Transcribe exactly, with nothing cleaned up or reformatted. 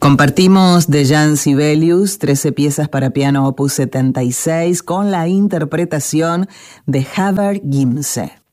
Compartimos de Jan Sibelius, trece piezas para piano opus setenta y seis, con la interpretación de Haber Gimse.